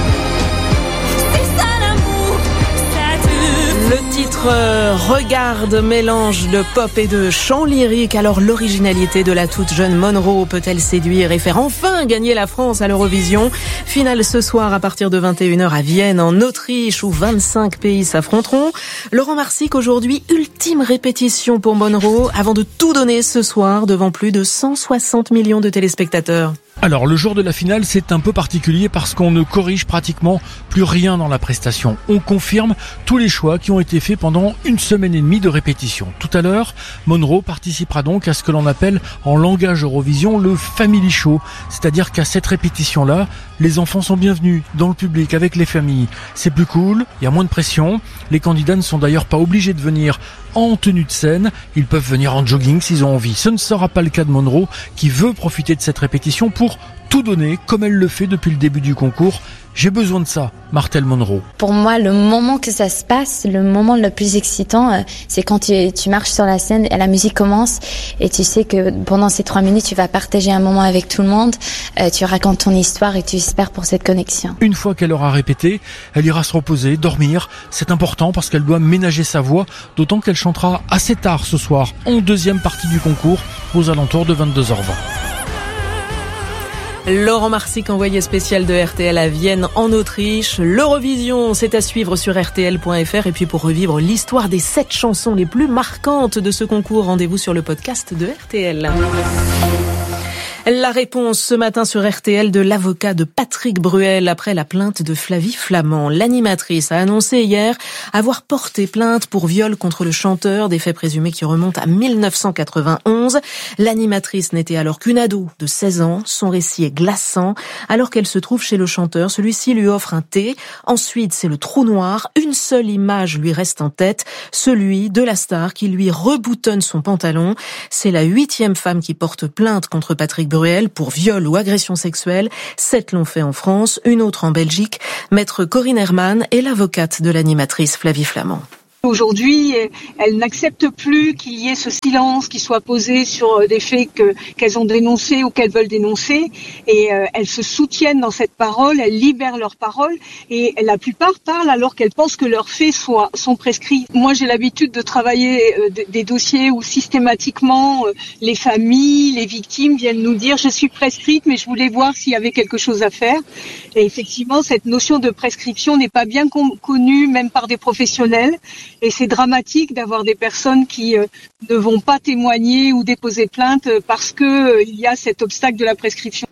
c'est ça l'amour, ça te... Le titre euh, Regarde mélange de pop et de chant lyrique. Alors l'originalité de la toute jeune Monroe peut-elle séduire et faire enfin gagner la France à l'Eurovision? Finale ce soir à partir de vingt et une heures à Vienne en Autriche où vingt-cinq pays s'affronteront. Laurent Marsic aujourd'hui, ultime répétition pour Monroe avant de tout donner ce soir devant plus de cent soixante millions de téléspectateurs. Alors le jour de la finale c'est un peu particulier parce qu'on ne corrige pratiquement plus rien dans la prestation. On confirme tous les choix qui ont été faits pendant une semaine et demie de répétition. Tout à l'heure, Monroe participera donc à ce que l'on appelle en langage Eurovision le Family Show. C'est-à-dire qu'à cette répétition-là, les enfants sont bienvenus dans le public avec les familles. C'est plus cool, il y a moins de pression. Les candidats ne sont d'ailleurs pas obligés de venir en tenue de scène. Ils peuvent venir en jogging s'ils ont envie. Ce ne sera pas le cas de Monroe qui veut profiter de cette répétition pour tout donner comme elle le fait depuis le début du concours. J'ai besoin de ça, martèle Monroe. Pour moi, le moment que ça se passe, le moment le plus excitant, euh, c'est quand tu, tu marches sur la scène et la musique commence et tu sais que pendant ces trois minutes, tu vas partager un moment avec tout le monde, euh, tu racontes ton histoire et tu espères pour cette connexion. Une fois qu'elle aura répété, elle ira se reposer, dormir. C'est important parce qu'elle doit ménager sa voix, d'autant qu'elle chantera assez tard ce soir, en deuxième partie du concours, aux alentours de vingt-deux heures vingt. Laurent Marsic, envoyé spécial de R T L à Vienne en Autriche. L'Eurovision, c'est à suivre sur R T L point F R. Et puis pour revivre l'histoire des sept chansons les plus marquantes de ce concours, rendez-vous sur le podcast de R T L. La réponse ce matin sur R T L de l'avocat de Patrick Bruel après la plainte de Flavie Flament. L'animatrice a annoncé hier avoir porté plainte pour viol contre le chanteur, des faits présumés qui remontent à mille neuf cent quatre-vingt-onze. L'animatrice n'était alors qu'une ado de seize ans. Son récit est glaçant. Alors qu'elle se trouve chez le chanteur, celui-ci lui offre un thé. Ensuite, c'est le trou noir. Une seule image lui reste en tête, celui de la star qui lui reboutonne son pantalon. C'est la huitième femme qui porte plainte contre Patrick Bruel pour viol ou agression sexuelle. Sept l'ont fait en France, une autre en Belgique. Maître Corinne Herman est l'avocate de l'animatrice Flavie Flament. Aujourd'hui, elles n'acceptent plus qu'il y ait ce silence qui soit posé sur des faits que, qu'elles ont dénoncés ou qu'elles veulent dénoncer. Et euh, elles se soutiennent dans cette parole, elles libèrent leur parole. Et la plupart parlent alors qu'elles pensent que leurs faits soient, sont prescrits. Moi, j'ai l'habitude de travailler euh, de, des dossiers où systématiquement euh, les familles, les victimes viennent nous dire « je suis prescrite, mais je voulais voir s'il y avait quelque chose à faire ». Et effectivement, cette notion de prescription n'est pas bien con- connue, même par des professionnels. Et c'est dramatique d'avoir des personnes qui euh, ne vont pas témoigner ou déposer plainte parce que euh, il y a cet obstacle de la prescription.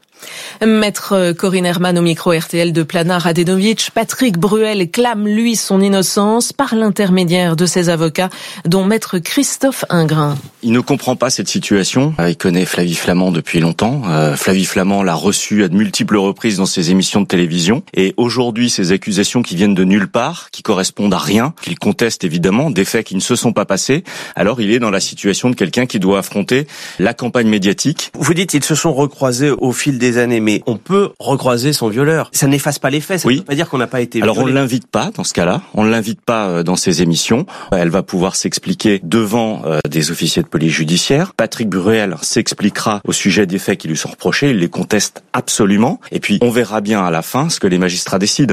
Maître Corinne Herman au micro R T L de Plana Radenovic. Patrick Bruel clame, lui, son innocence par l'intermédiaire de ses avocats, dont Maître Christophe Ingrin. Il ne comprend pas cette situation. Il connaît Flavie Flament depuis longtemps. Euh, Flavie Flament l'a reçu à de multiples reprises dans ses émissions de télévision. Et aujourd'hui, ces accusations qui viennent de nulle part, qui correspondent à rien, qu'il conteste évidemment, des faits qui ne se sont pas passés, alors il est dans la situation de quelqu'un qui doit affronter la campagne médiatique. Vous dites ils se sont recroisés au fil des années, mais on peut recroiser son violeur. Ça n'efface pas les faits, ça ne oui. veut pas dire qu'on n'a pas été Alors violé. on l'invite pas dans ce cas-là, on ne l'invite pas dans ses émissions. Elle va pouvoir s'expliquer devant euh, des officiers de police judiciaire. Patrick Bruel s'expliquera au sujet des faits qui lui sont reprochés, il les conteste absolument. Et puis on verra bien à la fin ce que les magistrats décident.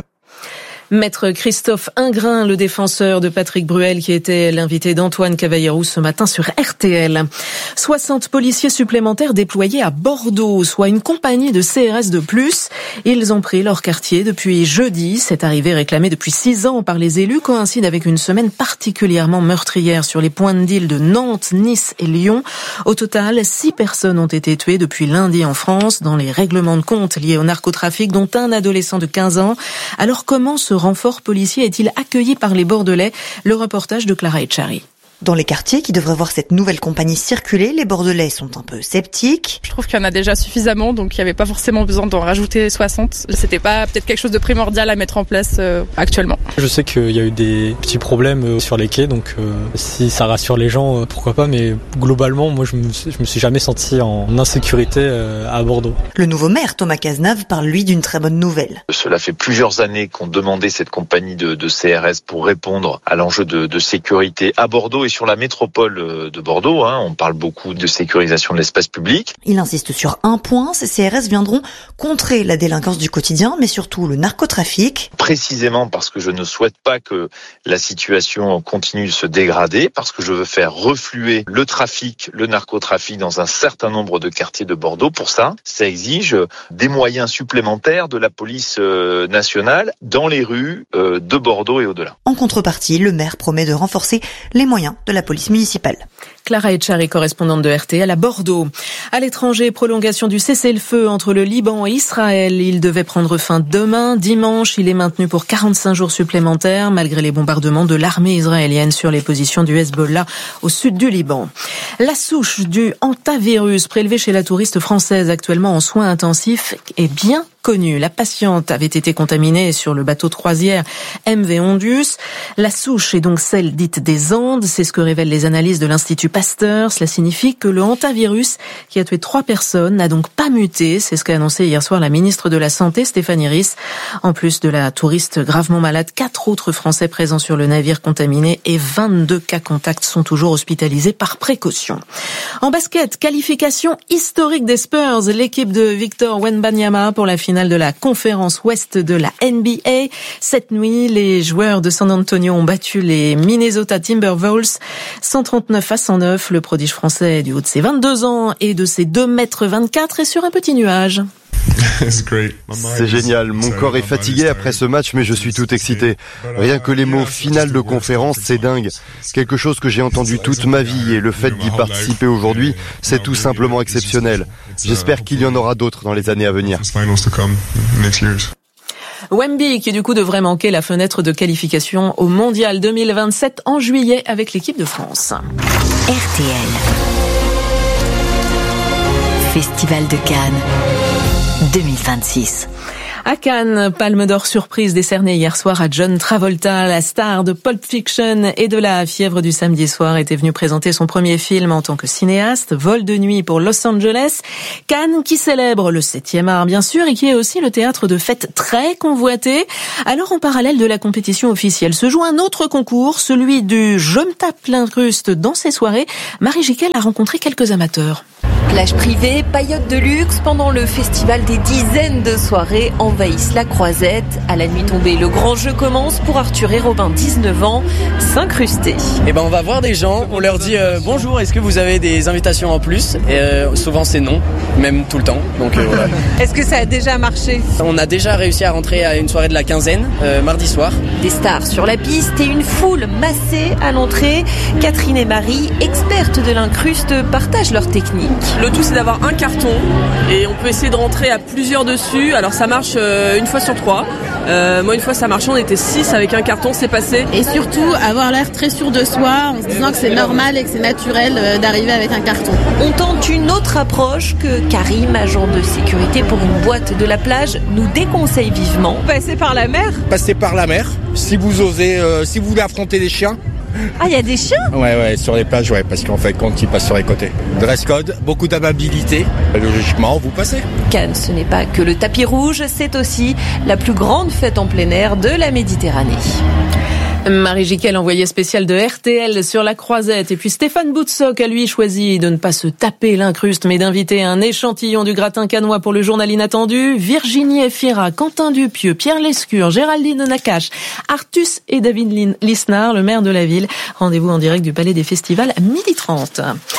Maître Christophe Ingrin, le défenseur de Patrick Bruel, qui était l'invité d'Antoine Cavallero ce matin sur R T L. soixante policiers supplémentaires déployés à Bordeaux, soit une compagnie de C R S de plus. Ils ont pris leur quartier depuis jeudi. Cette arrivée réclamée depuis six ans par les élus coïncide avec une semaine particulièrement meurtrière sur les points de deal de Nantes, Nice et Lyon. Au total, six personnes ont été tuées depuis lundi en France dans les règlements de compte liés au narcotrafic, dont un adolescent de quinze ans. Alors comment ce renfort policier est-il accueilli par les Bordelais? Le reportage de Clara Etchari. Dans les quartiers qui devraient voir cette nouvelle compagnie circuler, les Bordelais sont un peu sceptiques. Je trouve qu'il y en a déjà suffisamment, donc il n'y avait pas forcément besoin d'en rajouter soixante. C'était pas peut-être quelque chose de primordial à mettre en place euh, actuellement. Je sais qu'il y a eu des petits problèmes sur les quais, donc euh, si ça rassure les gens, euh, pourquoi pas, mais globalement, moi je me, je me suis jamais senti en insécurité euh, à Bordeaux. Le nouveau maire, Thomas Cazenave, parle lui d'une très bonne nouvelle. Cela fait plusieurs années qu'on demandait cette compagnie de, de C R S pour répondre à l'enjeu de, de sécurité à Bordeaux et sur la métropole de Bordeaux. Hein, on parle beaucoup de sécurisation de l'espace public. Il insiste sur un point, ces C R S viendront contrer la délinquance du quotidien, mais surtout le narcotrafic. Précisément parce que je ne souhaite pas que la situation continue de se dégrader, parce que je veux faire refluer le trafic, le narcotrafic dans un certain nombre de quartiers de Bordeaux. Pour ça, ça exige des moyens supplémentaires de la police nationale dans les rues de Bordeaux et au-delà. En contrepartie, le maire promet de renforcer les moyens de la police municipale. Clara Etchari, correspondante de R T L à Bordeaux. À l'étranger, prolongation du cessez-le-feu entre le Liban et Israël. Il devait prendre fin demain, dimanche. Il est maintenu pour quarante-cinq jours supplémentaires, malgré les bombardements de l'armée israélienne sur les positions du Hezbollah au sud du Liban. La souche du hantavirus prélevée chez la touriste française actuellement en soins intensifs est bien connue. La patiente avait été contaminée sur le bateau de croisière M V Ondus. La souche est donc celle dite des Andes. C'est ce que révèlent les analyses de l'Institut Pasteur. Cela signifie que le hantavirus, qui a tué trois personnes, n'a donc pas muté. C'est ce qu'a annoncé hier soir la ministre de la Santé, Stéphanie Risse. En plus de la touriste gravement malade, quatre autres Français présents sur le navire contaminé et vingt-deux cas contacts sont toujours hospitalisés par précaution. En basket, qualification historique des Spurs. L'équipe de Victor Wembanyama pour la finale de la conférence Ouest de la N B A. Cette nuit, les joueurs de San Antonio ont battu les Minnesota Timberwolves cent trente-neuf à cent neuf. Le prodige français du haut de ses vingt-deux ans et de ses deux mètres vingt-quatre est sur un petit nuage. C'est génial, mon corps est fatigué après ce match, mais je suis tout excité. Rien que les mots finale de conférence, c'est dingue. Quelque chose que j'ai entendu toute ma vie et le fait d'y participer aujourd'hui, c'est tout simplement exceptionnel. J'espère qu'il y en aura d'autres dans les années à venir. Wemby qui du coup devrait manquer la fenêtre de qualification au Mondial deux mille vingt-sept en juillet avec l'équipe de France. R T L. Festival de Cannes deux mille vingt-six. À Cannes, Palme d'Or surprise décernée hier soir à John Travolta, la star de Pulp Fiction et de La Fièvre du samedi soir, était venu présenter son premier film en tant que cinéaste, Vol de nuit pour Los Angeles. Cannes qui célèbre le septième art bien sûr et qui est aussi le théâtre de fêtes très convoité. Alors en parallèle de la compétition officielle se joue un autre concours, celui du Je me tape l'incruste dans ces soirées. Marie Jiquel a rencontré quelques amateurs. Plage privée, paillotes de luxe, pendant le festival, des dizaines de soirées envahissent la Croisette. À la nuit tombée, le grand jeu commence pour Arthur et Robin, dix-neuf ans, s'incruster. Eh ben, on va voir des gens, on leur dit euh, bonjour, est-ce que vous avez des invitations en plus? Et euh, souvent c'est non, même tout le temps. Donc euh, voilà. Est-ce que ça a déjà marché? On a déjà réussi à rentrer à une soirée de la quinzaine, euh, mardi soir. Des stars sur la piste et une foule massée à l'entrée. Catherine et Marie, expertes de l'incruste, partagent leur technique. Le tout, c'est d'avoir un carton et on peut essayer de rentrer à plusieurs dessus. Alors ça marche euh, une fois sur trois. Euh, moi, une fois ça marchait, on était six avec un carton, c'est passé. Et surtout, avoir l'air très sûr de soi en se disant que c'est normal et que c'est naturel euh, d'arriver avec un carton. On tente une autre approche que Karim, agent de sécurité pour une boîte de la plage, nous déconseille vivement. Passer par la mer. Passer par la mer, si vous osez, euh, si vous voulez affronter les chiens. Ah, il y a des chiens? Ouais, ouais, sur les plages, ouais, parce qu'en fait, quand ils passent sur les côtés. Dress code, beaucoup d'amabilité. Logiquement, vous passez. Cannes, ce n'est pas que le tapis rouge, c'est aussi la plus grande fête en plein air de la Méditerranée. Marie Jiquel, envoyée spéciale de R T L sur la Croisette. Et puis Stéphane Boutsock a lui choisi de ne pas se taper l'incruste, mais d'inviter un échantillon du gratin cannois pour le journal inattendu. Virginie Efira, Quentin Dupieux, Pierre Lescure, Géraldine Nakache, Artus et David Lisnard, le maire de la ville. Rendez-vous en direct du Palais des Festivals à midi trente.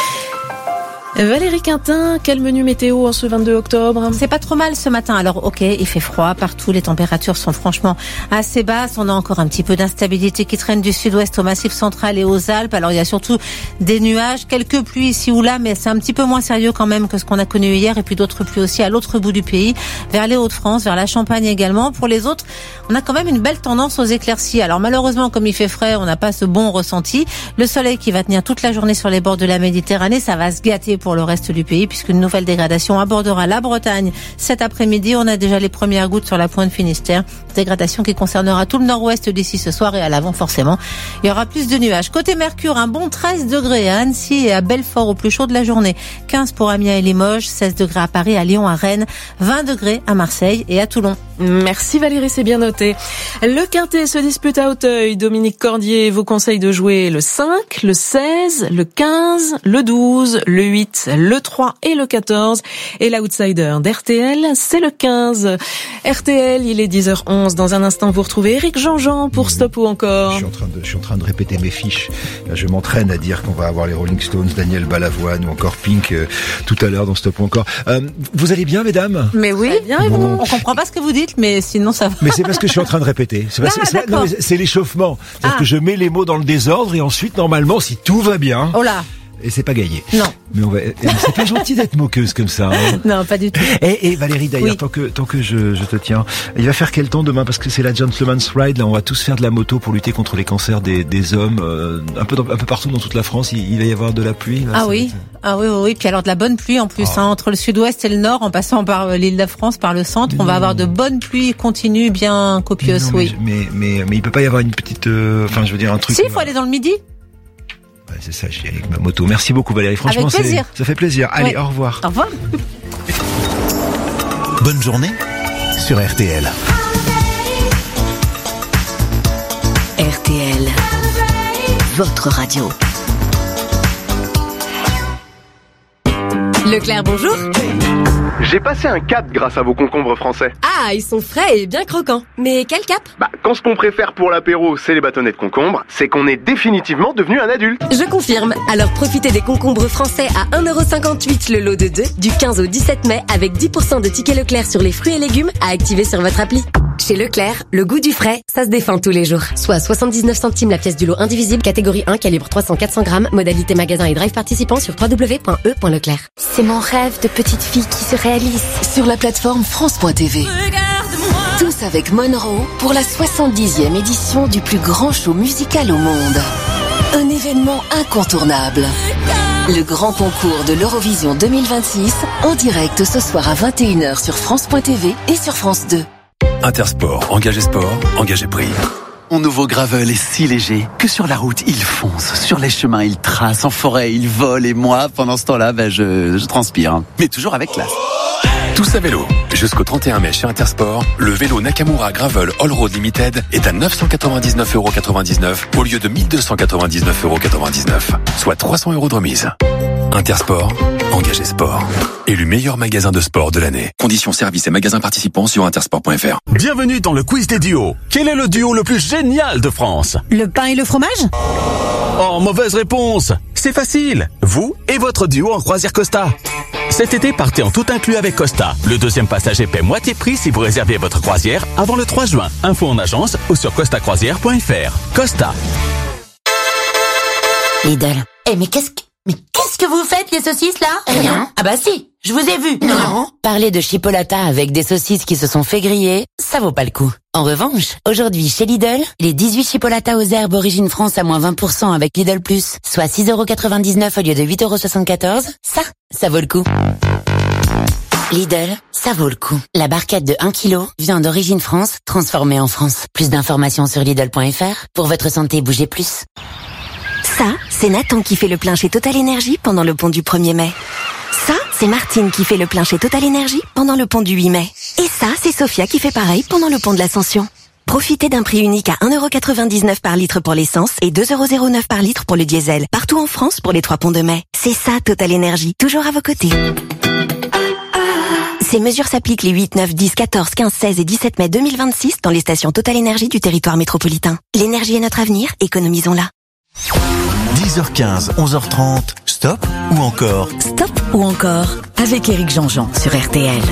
Valérie Quintin, quel menu météo en ce vingt-deux octobre? C'est pas trop mal ce matin. Alors ok, il fait froid partout, les températures sont franchement assez basses. On a encore un petit peu d'instabilité qui traîne du sud-ouest au Massif central et aux Alpes. Alors il y a surtout des nuages, quelques pluies ici ou là, mais c'est un petit peu moins sérieux quand même que ce qu'on a connu hier. Et puis d'autres pluies aussi à l'autre bout du pays, vers les Hauts-de-France, vers la Champagne également. Pour les autres, on a quand même une belle tendance aux éclaircies. Alors malheureusement, comme il fait frais, on n'a pas ce bon ressenti. Le soleil qui va tenir toute la journée sur les bords de la Méditerranée, ça va se gâter pour le reste du pays puisqu'une nouvelle dégradation abordera la Bretagne cet après-midi. On a déjà les premières gouttes sur la pointe Finistère. Dégradation qui concernera tout le nord-ouest d'ici ce soir et à l'avant forcément. Il y aura plus de nuages. Côté Mercure, un bon treize degrés à Annecy et à Belfort au plus chaud de la journée. quinze pour Amiens et Limoges, seize degrés à Paris, à Lyon, à Rennes, vingt degrés à Marseille et à Toulon. Merci Valérie, c'est bien noté. Le quintet se dispute à Auteuil. Dominique Cordier vous conseille de jouer le cinq, le seize, le quinze, le douze, le huit, le trois et le quatorze. Et l'outsider d'R T L, c'est le quinze. R T L, il est dix heures onze. Dans un instant, vous retrouvez Éric Jean-Jean pour Stop ou encore. Je suis en train de, je suis en train de répéter mes fiches. Je m'entraîne à dire qu'on va avoir les Rolling Stones, Daniel Balavoine ou encore Pink euh, tout à l'heure dans Stop ou encore. Euh, vous allez bien, mesdames? Mais oui, bien. Et bon. On comprend pas ce que vous dites, mais sinon ça va. Mais c'est parce que je suis en train de répéter. C'est, parce, ah, c'est, non, mais c'est l'échauffement. C'est-à-dire ah. que je mets les mots dans le désordre et ensuite, normalement, si tout va bien. Oh là. Et c'est pas gagné. Non. Mais on va. C'est pas gentil d'être moqueuse comme ça. Hein. Non, pas du tout. Et, et Valérie, d'ailleurs, oui. tant que tant que je, je te tiens, il va faire quel temps demain? Parce que c'est la Gentleman's Ride. Là, on va tous faire de la moto pour lutter contre les cancers des, des hommes. Euh, un peu dans, un peu partout dans toute la France, il, il va y avoir de la pluie. Là, ah oui. Être... Ah oui, oui, oui. Puis alors de la bonne pluie en plus, oh. hein, entre le sud-ouest et le nord, en passant par l'île de France, par le centre, mais on va non. avoir de bonnes pluies continues, bien copieuses. Mais non, oui. Mais, mais mais mais il peut pas y avoir une petite. Enfin, euh, je veux dire un truc. Si, il faut aller dans le midi. Ouais, c'est ça, j'y ai avec ma moto. Merci beaucoup Valérie, franchement, avec plaisir. C'est, ça fait plaisir. Allez, oui. Au revoir. Au revoir. Bonne journée sur R T L. R T L, votre radio. Leclerc, bonjour. J'ai passé un cap grâce à vos concombres français. Ah, ils sont frais et bien croquants. Mais quel cap? Bah, quand ce qu'on préfère pour l'apéro, c'est les bâtonnets de concombre, c'est qu'on est définitivement devenu un adulte. Je confirme. Alors profitez des concombres français à un euro cinquante-huit le lot de deux du quinze au dix-sept mai avec dix pour cent de tickets Leclerc sur les fruits et légumes à activer sur votre appli. Chez Leclerc, le goût du frais, ça se défend tous les jours. Soit soixante-dix-neuf centimes la pièce du lot indivisible, catégorie un, calibre trois cents à quatre cents grammes, modalité magasin et drive participant sur w w w point e point leclerc. C'est mon rêve de petite fille qui se réalise. Sur la plateforme France point T V. Tous avec Monroe pour la soixante-dixième édition du plus grand show musical au monde. Un événement incontournable. Le grand concours de l'Eurovision deux mille vingt-six en direct ce soir à vingt et une heures sur France point T V et sur France deux. Intersport, engagé sport, engagé prix. Mon nouveau gravel est si léger que sur la route, il fonce. Sur les chemins, il trace. En forêt, il vole. Et moi, pendant ce temps-là, ben, je, je transpire. Mais toujours avec classe. Tous à vélo. Jusqu'au trente et un mai chez Intersport, le vélo Nakamura Gravel All Road Limited est à neuf cent quatre-vingt-dix-neuf euros quatre-vingt-dix-neuf au lieu de mille deux cent quatre-vingt-dix-neuf euros quatre-vingt-dix-neuf, soit trois cents euros de remise. Intersport, engagé sport. Élu meilleur magasin de sport de l'année. Conditions services et magasins participants sur intersport point f r. Bienvenue dans le quiz des duos. Quel est le duo le plus génial de France? Le pain et le fromage? Oh, mauvaise réponse. C'est facile. Vous et votre duo en croisière Costa. Cet été, partez en tout inclus avec Costa. Le deuxième passager paie moitié prix si vous réservez votre croisière avant le trois juin. Info en agence ou sur costa croisière point f r. Costa. Lidl. Eh, mais qu'est-ce que... Mais qu'est-ce que vous faites, les saucisses, là? Rien. Ah bah si, je vous ai vu. Non. Parler de chipolata avec des saucisses qui se sont fait griller, ça vaut pas le coup. En revanche, aujourd'hui, chez Lidl, les dix-huit chipolatas aux herbes origine France à moins vingt pour cent avec Lidl Plus, soit six euros quatre-vingt-dix-neuf au lieu de huit euros soixante-quatorze, ça, ça vaut le coup. Lidl, ça vaut le coup. La barquette de un kilo, viande d'origine France, transformée en France. Plus d'informations sur Lidl point f r. Pour votre santé, bougez plus. Ça, c'est Nathan qui fait le plein chez Total Energy pendant le pont du premier mai. Ça, c'est Martine qui fait le plein chez Total Energy pendant le pont du huit mai. Et ça, c'est Sophia qui fait pareil pendant le pont de l'Ascension. Profitez d'un prix unique à un euro quatre-vingt-dix-neuf par litre pour l'essence et deux euros zéro neuf par litre pour le diesel. Partout en France pour les trois ponts de mai. C'est ça, Total Energy. Toujours à vos côtés. Ces mesures s'appliquent les huit, neuf, dix, quatorze, quinze, seize et dix-sept mai deux mille vingt-six dans les stations Total Energy du territoire métropolitain. L'énergie est notre avenir, économisons-la. dix heures quinze, onze heures trente, stop ou encore? Stop ou encore avec Éric Jean-Jean sur R T L.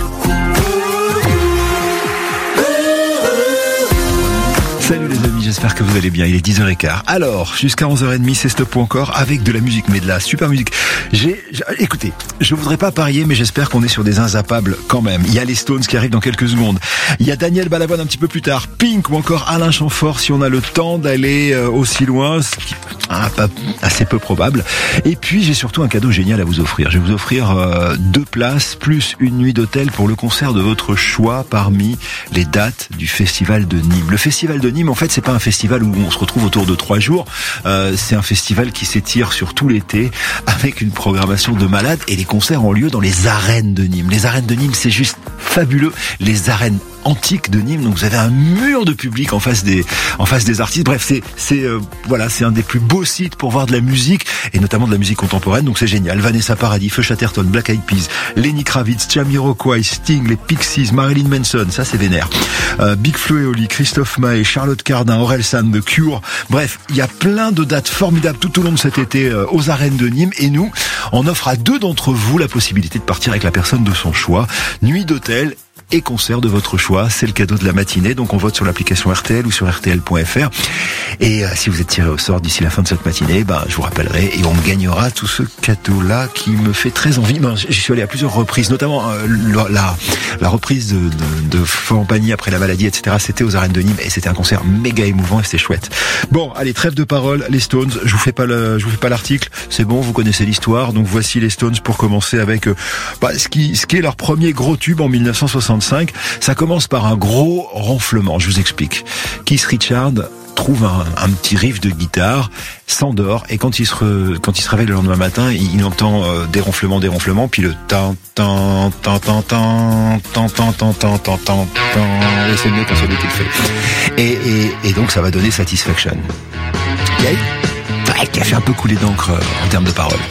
Salut les amis, j'espère que vous allez bien, il est dix heures quinze. Alors, jusqu'à onze heures trente, c'est Stop ou encore avec de la musique, mais de la super musique. J'ai, j'ai écoutez, je voudrais pas parier, mais j'espère qu'on est sur des inzappables quand même. Il y a les Stones qui arrivent dans quelques secondes. Il y a Daniel Balavoine un petit peu plus tard, Pink ou encore Alain Chamfort si on a le temps d'aller euh, aussi loin, ce qui ah, pas, assez peu probable. Et puis j'ai surtout un cadeau génial à vous offrir. Je vais vous offrir euh, deux places plus une nuit d'hôtel pour le concert de votre choix parmi les dates du Festival de Nîmes. Le Festival de Nîmes, en fait, c'est pas un festival où on se retrouve autour de trois jours. Euh, c'est un festival qui s'étire sur tout l'été avec une programmation de malade et les concerts ont lieu dans les arènes de Nîmes. Les arènes de Nîmes, c'est juste fabuleux. Les arènes antique de Nîmes, donc vous avez un mur de public en face des en face des artistes. Bref, c'est c'est euh, voilà, c'est un des plus beaux sites pour voir de la musique et notamment de la musique contemporaine. Donc c'est génial. Vanessa Paradis, Feu Chatterton, Black Eyed Peas, Lenny Kravitz, Jamiroquai, Sting, les Pixies, Marilyn Manson, ça c'est vénère. Euh, Big Flo et Oli, Christophe Maé, Charlotte Cardin, Orelsan, The Cure. Bref, il y a plein de dates formidables tout au long de cet été euh, aux arènes de Nîmes et nous, on offre à deux d'entre vous la possibilité de partir avec la personne de son choix. Nuit d'hôtel et concert de votre choix, c'est le cadeau de la matinée. Donc on vote sur l'application R T L ou sur R T L point F R. Et euh, si vous êtes tiré au sort d'ici la fin de cette matinée, ben je vous rappellerai et on gagnera tout ce cadeau-là qui me fait très envie. Ben, j'y suis allé à plusieurs reprises, notamment euh, la la reprise de, de, de Florent Pagny après la maladie, et cetera. C'était aux arènes de Nîmes et c'était un concert méga émouvant et c'était chouette. Bon, allez, trêve de parole, les Stones. Je vous fais pas le, je vous fais pas l'article. C'est bon, vous connaissez l'histoire. Donc voici les Stones pour commencer avec euh, bah, ce qui ce qui est leur premier gros tube en mille neuf cent soixante-cinq. Ça commence par un gros ronflement, je vous explique. Keith Richards trouve un, un petit riff de guitare, s'endort et quand il se re, quand il se réveille le lendemain matin, il, il entend euh, des ronflements, des ronflements, puis le tan tan tan tan tan tan tan tan tan tan tan tan et c'est mieux quand c'est lui qui le fait. Et, et, et donc ça va donner Satisfaction. Qui a, qui a fait un peu couler d'encre en termes de paroles.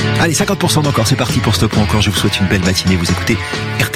Allez, cinquante pour cent d'encore, c'est parti pour Stop ou encore. Je vous souhaite une belle matinée. Vous écoutez R T L.